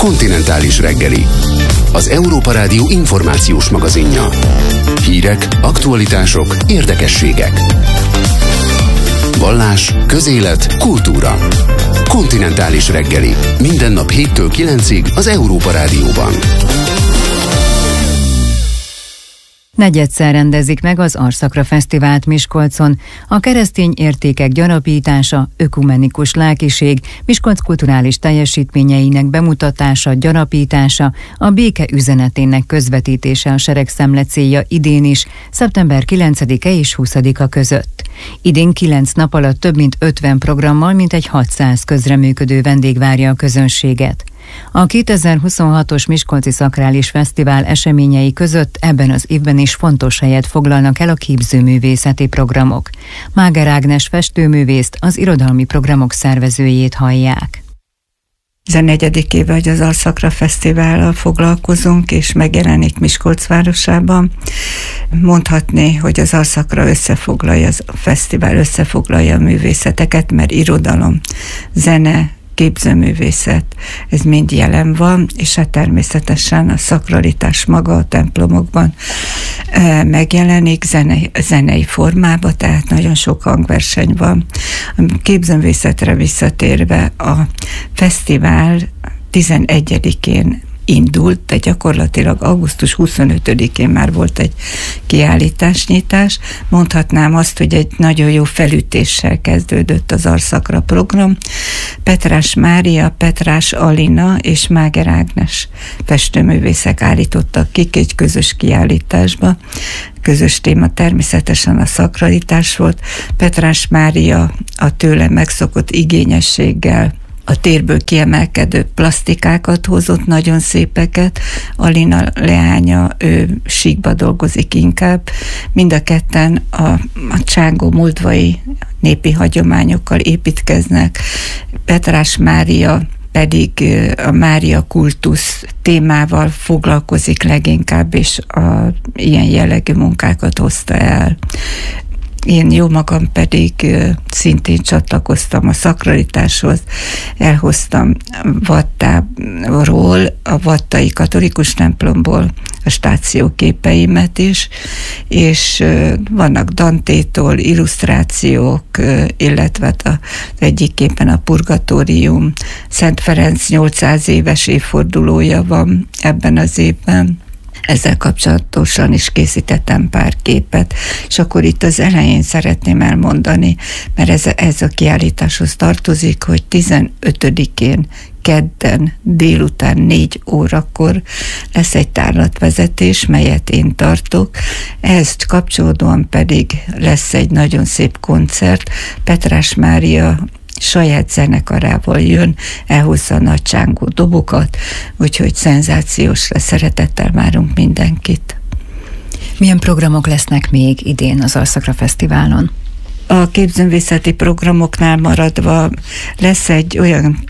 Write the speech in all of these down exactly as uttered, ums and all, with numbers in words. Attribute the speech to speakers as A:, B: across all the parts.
A: Kontinentális reggeli. Az Európa Rádió információs magazinja. Hírek, aktualitások, érdekességek. Vallás, közélet, kultúra. Kontinentális reggeli. Minden nap héttől kilencig az Európa Rádióban.
B: Negyedszer rendezik meg az Arszakra Fesztivált Miskolcon. A keresztény értékek gyarapítása, ökumenikus lelkiség, Miskolc kulturális teljesítményeinek bemutatása, gyarapítása, a béke üzenetének közvetítése a seregszemle célja idén is, szeptember kilencedike és huszadika között. Idén kilenc nap alatt több mint ötven programmal mintegy hatszáz közreműködő vendég várja a közönséget. A kétezer-huszonhatos Miskolci Szakrális Fesztivál eseményei között ebben az évben is fontos helyet foglalnak el a képzőművészeti programok. Máger Ágnes festőművészt, az irodalmi programok szervezőjét hallják.
C: Ez a negyedik éve, hogy az Arszakra Fesztivállal foglalkozunk, és megjelenik Miskolc városában. Mondhatni, hogy az Arszakra összefoglalja, az fesztivál összefoglalja a művészeteket, mert irodalom, zene, képzőművészet, ez mind jelen van, és hát természetesen a szakralitás maga a templomokban e, megjelenik zenei, zenei formában, tehát nagyon sok hangverseny van. A képzőművészetre visszatérve, a fesztivál tizenegyedikén indult, de gyakorlatilag augusztus huszonötödikén már volt egy kiállításnyitás. Mondhatnám azt, hogy egy nagyon jó felütéssel kezdődött az Arszakra program. Petrás Mária, Petrás Alina és Máger Ágnes festőművészek állítottak ki egy közös kiállításba. Közös téma természetesen a szakralitás volt. Petrás Mária a tőle megszokott igényességgel a térből kiemelkedő plastikákat hozott, nagyon szépeket. Alina leánya, ő síkba dolgozik inkább. Mind a ketten a, a csángó moldvai népi hagyományokkal építkeznek. Petrás Mária pedig a Mária kultusz témával foglalkozik leginkább, és a ilyen jellegű munkákat hozta el. Én jó magam pedig szintén csatlakoztam a szakralitáshoz, elhoztam Vattáról, a vattai katolikus templomból a stációképeimet is, és vannak Dantétól illusztrációk, illetve az egyik képen a Purgatórium, Szent Ferenc nyolcszáz éves évfordulója van ebben az évben. Ezzel kapcsolatosan is készítettem pár képet, és akkor itt az elején szeretném elmondani, mert ez, ez a kiállításhoz tartozik, hogy tizenötödikén kedden délután négy órakor lesz egy tárlatvezetés, melyet én tartok. Ehhez kapcsolódóan pedig lesz egy nagyon szép koncert. Petrás Mária saját zenekarával jön, elhozza a nagy csángó dobokat, úgyhogy szenzációs lesz, szeretettel várunk mindenkit.
B: Milyen programok lesznek még idén az Arszakra Fesztiválon?
C: A képzőművészeti programoknál maradva lesz egy olyan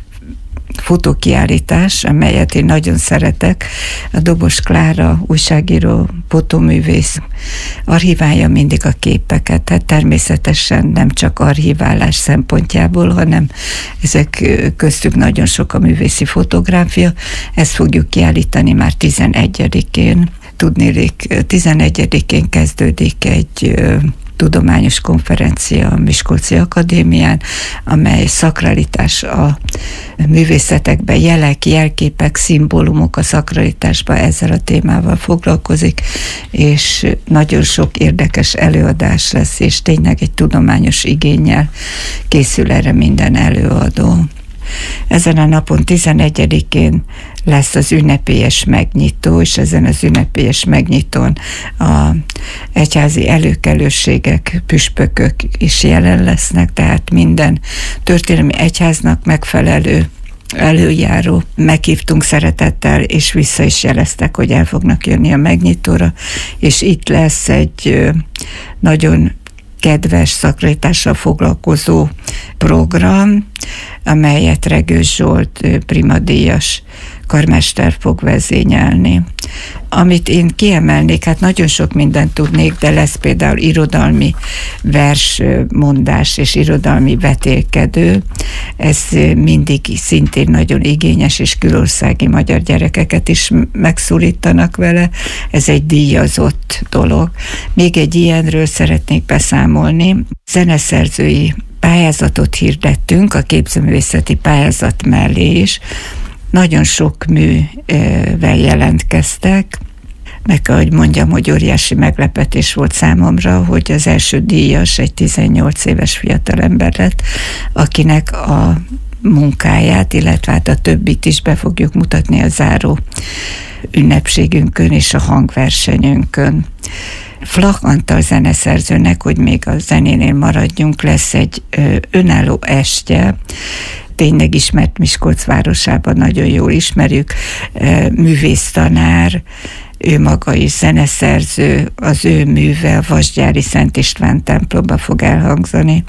C: fotókiállítás, amelyet én nagyon szeretek. A Dobos Klára, újságíró, fotóművész archiválja mindig a képeket, tehát természetesen nem csak archiválás szempontjából, hanem ezek köztük nagyon sok a művészi fotográfia. Ezt fogjuk kiállítani már tizenegyedikén. Tudnélik, tizenegyedikén kezdődik egy tudományos konferencia a Miskolci Akadémián, amely szakralitás a művészetekben, jelek, jelképek, szimbólumok a szakralitásban, ezzel a témával foglalkozik, és nagyon sok érdekes előadás lesz, és tényleg egy tudományos igénnyel készül erre minden előadó. Ezen a napon tizenegyedikén lesz az ünnepélyes megnyitó, és ezen az ünnepélyes megnyitón a egyházi előkelőségek, püspökök is jelen lesznek, tehát minden történelmi egyháznak megfelelő előjáró meghívtunk szeretettel, és vissza is jeleztek, hogy el fognak jönni a megnyitóra, és itt lesz egy nagyon kedves szakralitással foglalkozó program, amelyet Regős Zsolt primadíjas karmester fog vezényelni. Amit én kiemelnék, hát nagyon sok mindent tudnék, de lesz például irodalmi versmondás és irodalmi vetélkedő. Ez mindig szintén nagyon igényes, és külországi magyar gyerekeket is megszólítanak vele. Ez egy díjazott dolog. Még egy ilyenről szeretnék beszámolni. Zeneszerzői pályázatot hirdettünk a képzőművészeti pályázat mellé is. Nagyon sok művel jelentkeztek, meg ahogy mondjam, hogy óriási meglepetés volt számomra, hogy az első díjas egy tizennyolc éves fiatalember lett, akinek a munkáját, illetve hát a többit is be fogjuk mutatni a záró ünnepségünkön és a hangversenyünkön. Flach Antal zeneszerzőnek, hogy még a zenénél maradjunk, lesz egy önálló estje, tényleg ismert Miskolc városában, nagyon jól ismerjük, művésztanár, ő maga is zeneszerző, az ő műve a Vasgyári Szent István templomba fog elhangzani,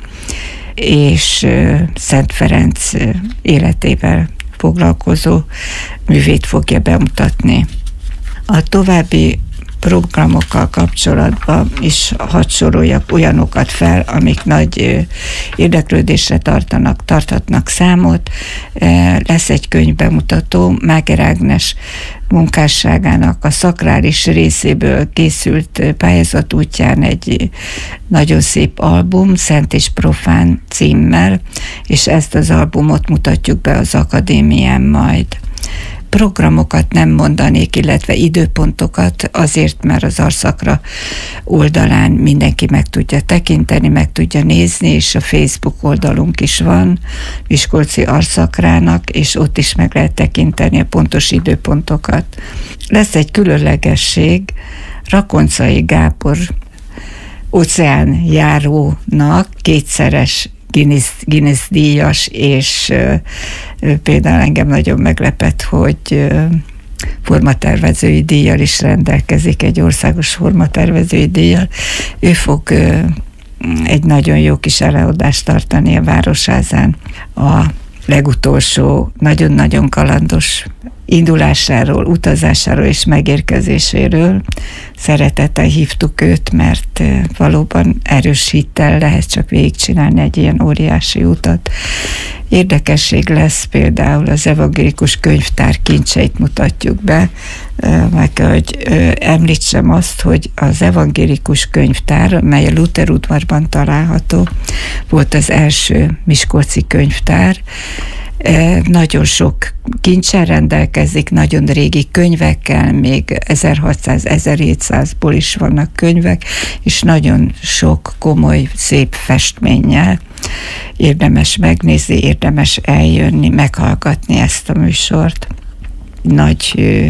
C: és Szent Ferenc életével foglalkozó művét fogja bemutatni. A további programokkal kapcsolatban is hadd soroljak olyanokat fel, amik nagy érdeklődésre tartanak, tarthatnak számot. Lesz egy könyvbemutató, Máger Ágnes munkásságának a szakrális részéből készült pályázat útján egy nagyon szép album, Szent és Profán címmel, és ezt az albumot mutatjuk be az akadémián majd. Programokat nem mondanék, illetve időpontokat, azért, mert az Arszakra oldalán mindenki meg tudja tekinteni, meg tudja nézni, és a Facebook oldalunk is van, Miskolci Arszakrának, és ott is meg lehet tekinteni a pontos időpontokat. Lesz egy különlegesség, Rakoncai Gábor óceánjárónak kétszeres Guinness, Guinness díjas, és uh, például engem nagyon meglepett, hogy uh, formatervezői díjjal is rendelkezik, egy országos formatervezői díjjal. Ő fog uh, egy nagyon jó kis előadást tartani a Városházán a legutolsó, nagyon-nagyon kalandos indulásáról, utazásáról és megérkezéséről. Szeretettel hívtuk őt, mert valóban erős hittel lehet csak végigcsinálni egy ilyen óriási utat. Érdekesség lesz például az evangélikus könyvtár kincseit mutatjuk be, meg hogy említsem azt, hogy az evangélikus könyvtár, mely a Luther udvarban található, volt az első miskolci könyvtár, nagyon sok kincsel rendelkezik, nagyon régi könyvekkel, még ezerhatszáz-ezerhétszázból is vannak könyvek, és nagyon sok komoly, szép festménnyel. Érdemes megnézni, érdemes eljönni, meghallgatni ezt a műsort. Nagy ö,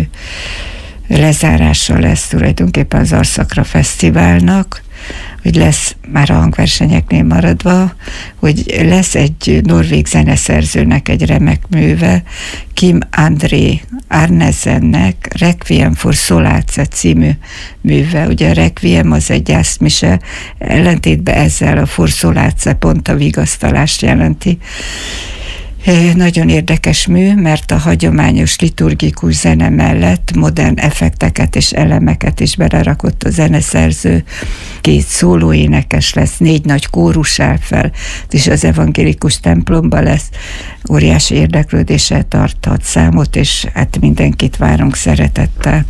C: lezárása lesz tulajdonképpen az Arszakra Fesztiválnak, hogy lesz, már a hangversenyeknél maradva, hogy lesz egy norvég zeneszerzőnek egy remek műve, Kim André Arnesennek Requiem for Solace című műve. Ugye a Requiem az egy gyászmise, ellentétben ezzel a for Solace pont a vigasztalást jelenti. Nagyon érdekes mű, mert a hagyományos liturgikus zene mellett modern effekteket és elemeket is belerakott a zeneszerző. Két szólóénekes lesz, négy nagy kórus áll fel, és az evangélikus templomba lesz. Óriási érdeklődéssel tarthat számot, és hát mindenkit várunk szeretettel.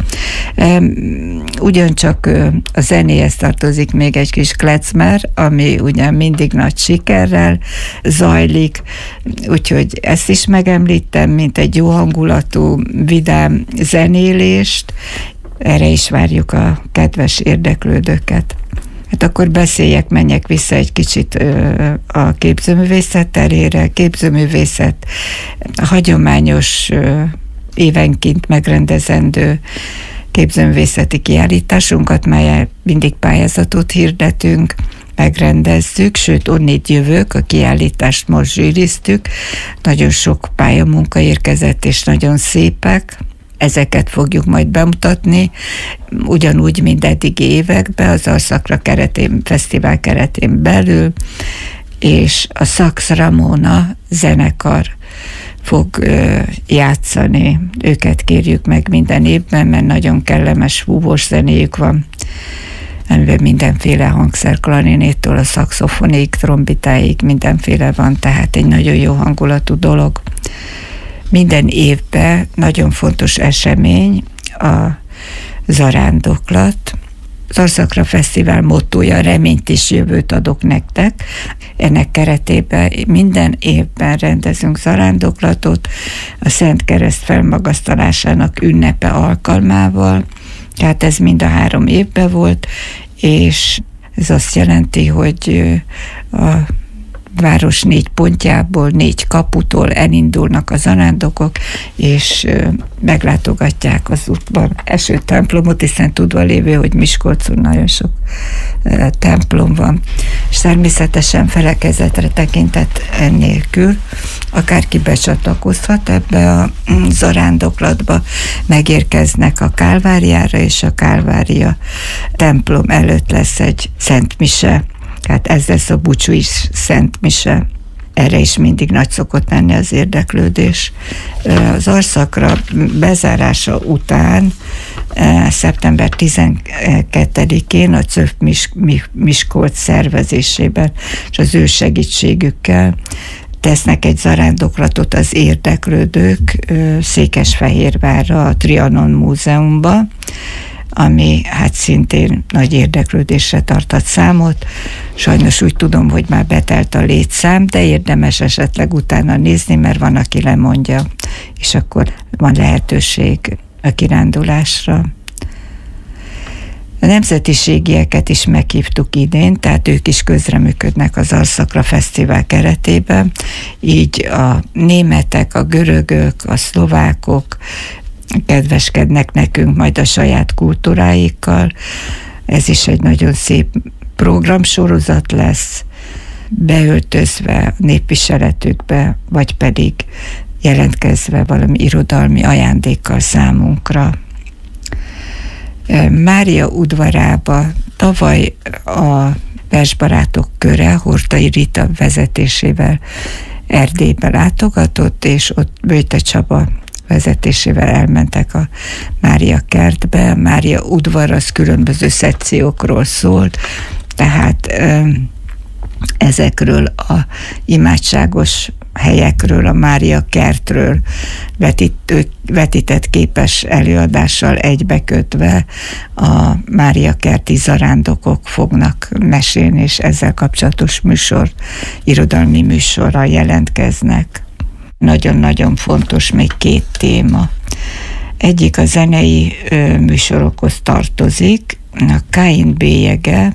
C: Ugyancsak a zenéhez tartozik még egy kis klezmer, ami ugyan mindig nagy sikerrel zajlik, úgyhogy ezt is megemlítem, mint egy jó hangulatú, vidám zenélést. Erre is várjuk a kedves érdeklődőket. Hát akkor beszéljek, menjek vissza egy kicsit a képzőművészet terére. Képzőművészet hagyományos évenként megrendezendő képzőművészeti kiállításunkat, melyen mindig pályázatot hirdetünk, megrendezzük, sőt, onnét jövök, a kiállítást most zsűriztük, nagyon sok pályamunka érkezett, és nagyon szépek. Ezeket fogjuk majd bemutatni, ugyanúgy, mint eddigi években, az Arszakra keretén, fesztivál keretén belül, és a Sax Ramona zenekar fog játszani. Őket kérjük meg minden évben, mert nagyon kellemes búvós zenéjük van, amiben mindenféle hangszer, klarinéttől a szaxofonig, trombitáig mindenféle van, tehát egy nagyon jó hangulatú dolog. Minden évben nagyon fontos esemény a zarándoklat. Az Arszakra Fesztivál mottója, reményt és jövőt adok nektek. Ennek keretében minden évben rendezünk zarándoklatot a Szent Kereszt felmagasztalásának ünnepe alkalmával. Tehát ez mind a három évben volt, és ez azt jelenti, hogy a város négy pontjából, négy kaputól elindulnak a zarándokok, és meglátogatják az útban eső templomot, hiszen tudva lévő, hogy Miskolcon nagyon sok templom van. És természetesen felekezetre tekintett nélkül akárki becsatlakozhat ebbe a zarándoklatba, megérkeznek a Kálváriára, és a Kálvária templom előtt lesz egy Szent Mise. Tehát ez lesz a búcsúi Szent Mise. Erre is mindig nagy szokott menni az érdeklődés. Az Arszakra bezárása után szeptember tizenkettedikén a cé ö ef Miskolc szervezésében és az ő segítségükkel tesznek egy zarándoklatot az érdeklődők Székesfehérvárra, a Trianon Múzeumba, ami hát szintén nagy érdeklődésre tartott számot. Sajnos úgy tudom, hogy már betelt a létszám, de érdemes esetleg utána nézni, mert van, aki lemondja, és akkor van lehetőség a kirándulásra. A nemzetiségieket is meghívtuk idén, tehát ők is közreműködnek az Arszakra Fesztivál keretében, így a németek, a görögök, a szlovákok kedveskednek nekünk majd a saját kultúráikkal. Ez is egy nagyon szép programsorozat lesz, beöltözve a népviseletükbe, vagy pedig jelentkezve valami irodalmi ajándékkal számunkra. Mária udvarába tavaly a versbarátok köre Hortai Rita vezetésével Erdélybe látogatott, és ott Böjte Csaba vezetésével elmentek a Mária kertbe. Mária udvar az különböző szekciókról szólt, tehát ezekről a imádságos helyekről, a Mária kertről vetítő, vetített képes előadással egybekötve a Mária kerti zarándokok fognak mesélni, és ezzel kapcsolatos műsor, irodalmi műsorral jelentkeznek. Nagyon-nagyon fontos még két téma. Egyik a zenei ö, műsorokhoz tartozik, a Káin bélyege,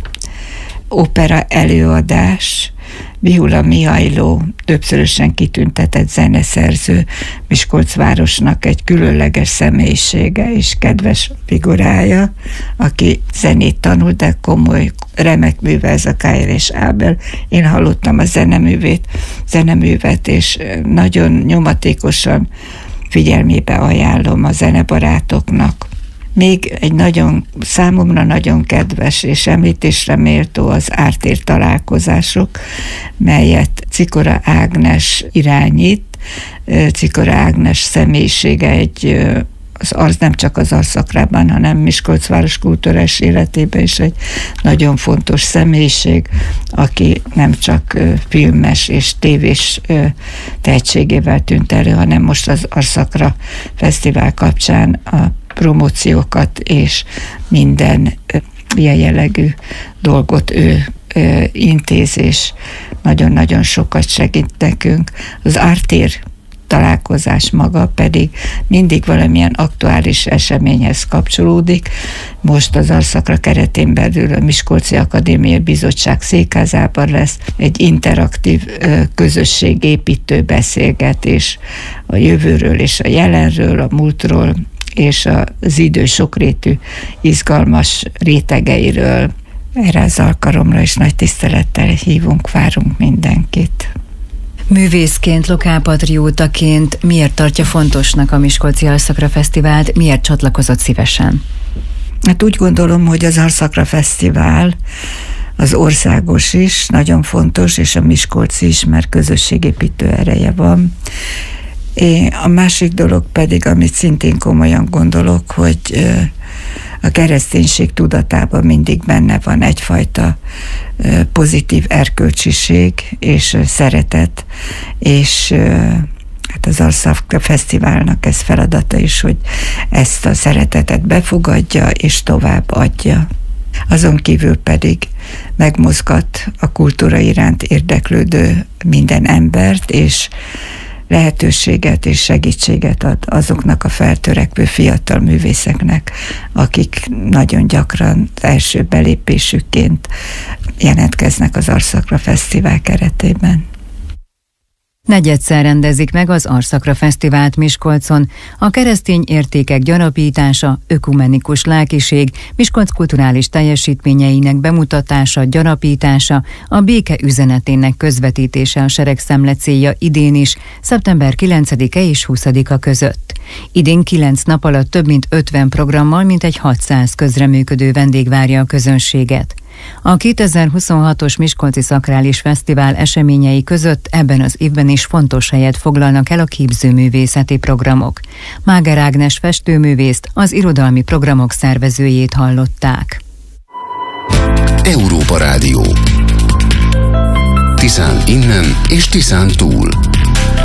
C: opera előadás, Vihula Mihajló, többszörösen kitüntetett zeneszerző, Miskolcvárosnak egy különleges személyisége és kedves figurája, aki zenét tanul, de komoly, remek műve ez a Káin és Ábel. Én hallottam a zeneművét, zeneművet, és nagyon nyomatékosan figyelmébe ajánlom a zenebarátoknak. Még egy nagyon, számomra nagyon kedves és említésre méltó az ártér találkozások, melyet Czikora Ágnes irányít. Czikora Ágnes személyisége egy, az, az nem csak az Arszakrában, hanem Miskolcváros kulturális életében is egy nagyon fontos személyiség, aki nem csak filmes és tévés tehetségével tűnt elő, hanem most az Arszakra Fesztivál kapcsán a promóciókat és minden ilyen jellegű dolgot ő, ő intéz, és nagyon-nagyon sokat segít nekünk. Az ártér találkozás maga pedig mindig valamilyen aktuális eseményhez kapcsolódik. Most az Arszakra keretén belül a Miskolci Akadémiai Bizottság székházában lesz egy interaktív közösségépítő beszélgetés a jövőről és a jelenről, a múltról, és az idő sokrétű, izgalmas rétegeiről. Erre az alkalomra is nagy tisztelettel hívunk, várunk mindenkit.
B: Művészként, lokálpatriótaként miért tartja fontosnak a Miskolci Arszakra Fesztivált, miért csatlakozott szívesen?
C: Hát úgy gondolom, hogy az Arszakra Fesztivál az országos is, nagyon fontos, és a Miskolci is, mert közösségépítő ereje van. A másik dolog pedig, amit szintén komolyan gondolok, hogy a kereszténység tudatában mindig benne van egyfajta pozitív erkölcsiség és szeretet, és hát az Arszakra Fesztiválnak ez feladata is, hogy ezt a szeretetet befogadja és tovább adja. Azon kívül pedig megmozgat a kultúra iránt érdeklődő minden embert, és lehetőséget és segítséget ad azoknak a feltörekvő fiatal művészeknek, akik nagyon gyakran az első belépésükként jelentkeznek az Arszakra Fesztivál keretében.
B: Negyedszer rendezik meg az Arszakra Fesztivált Miskolcon. A keresztény értékek gyarapítása, ökumenikus lelkiség, Miskolc kulturális teljesítményeinek bemutatása, gyarapítása, a béke üzenetének közvetítése a seregszemle célja idén is, szeptember kilencedike és huszadika között. Idén kilenc nap alatt több mint ötven programmal mintegy hatszáz közreműködő vendég várja a közönséget. A kétezer-huszonhatos Miskolci Szakrális Fesztivál eseményei között ebben az évben is fontos helyet foglalnak el a képzőművészeti programok. Máger Ágnes festőművészt, az irodalmi programok szervezőjét hallották.
A: Európa Rádió. Tiszán innen és Tiszán túl.